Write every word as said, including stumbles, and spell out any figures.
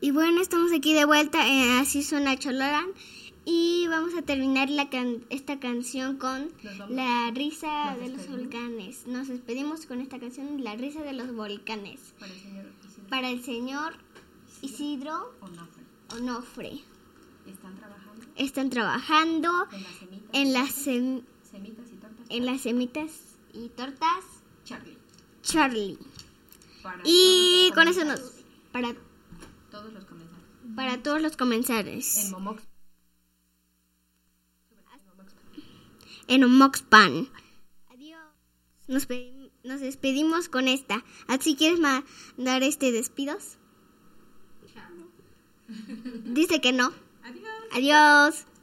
Y bueno, estamos aquí de vuelta en Así Suena Chololán. Y vamos a terminar la can- esta canción con La risa de los volcanes. Nos despedimos con esta canción, La risa de los volcanes. Para el señor Isidro, Para el señor Isidro Onofre. Onofre. Están trabajando Están trabajando en las en las, sem- semitas y tortas. en las semitas y tortas Charlie. Charlie. Para Y todos con los eso nos... comensales. Para, Todos los comensales. para todos los comensales. En Momox. En un Moxpan. Adiós. Nos, pe- nos despedimos con esta. ¿Así quieres mandar este despidos? Dice que no. Adiós. Adiós.